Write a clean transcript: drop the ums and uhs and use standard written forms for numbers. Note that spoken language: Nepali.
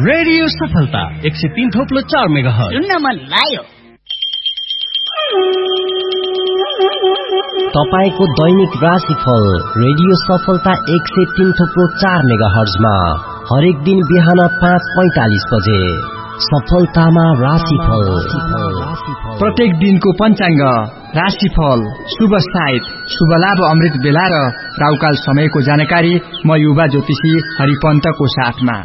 रेडियो सफलता 103.4 मेगाहर्ज सुन्न मन लाग्यो। तपाईको दैनिक राशिफल रेडियो सफलता 103.4 मेगाहर्जमा हरेक दिन बिहान 5:45 बजे सफलतामा राशिफल। प्रत्येक दिनको पञ्चाङ्ग, राशिफल, शुभ साइत, शुभ लाभ अमृत बेला र राउकाल समयको जानकारी म युवा ज्योतिषी हरिपन्तको साथमा।